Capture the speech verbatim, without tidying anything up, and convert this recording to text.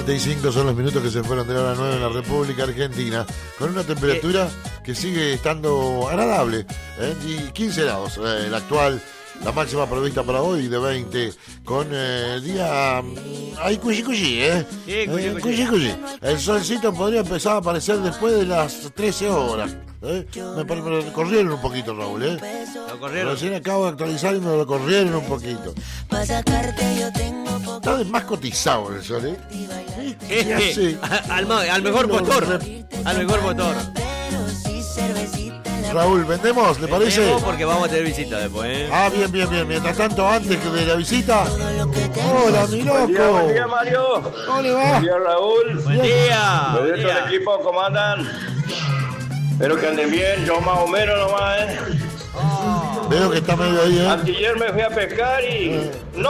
treinta y cinco son los minutos que se fueron de la hora nueve en la República Argentina, con una temperatura que sigue estando agradable, ¿eh? Y quince grados, eh, el actual, la máxima prevista para hoy de veinte, con eh, día... Hay cuyi cuyi, ¿eh? Sí, cuyi, eh, cuyi. cuyi, cuyi. El solcito podría empezar a aparecer después de las trece horas. ¿eh? Me, me lo corrieron un poquito, Raúl, ¿eh? Lo corrieron. Recién acabo de actualizar y me lo corrieron un poquito. Está de más cotizado el sol, ¿eh? ¿Qué hace? al, al mejor motor. Al mejor motor. Raúl, ¿vendemos? ¿Le parece? Vendemos porque vamos a tener visita después, ¿eh? Ah, bien, bien, bien. Mientras tanto, antes que de la visita. Hola, mi loco. Buen día, buen día, Mario. ¿Cómo le va? Buen día, Raúl. Buen día. Los Buen del día. equipo, ¿cómo andan? Espero que anden bien, yo más o menos nomás, ¿eh? Veo que está medio ahí, ¿eh? Antier me fui a pescar y no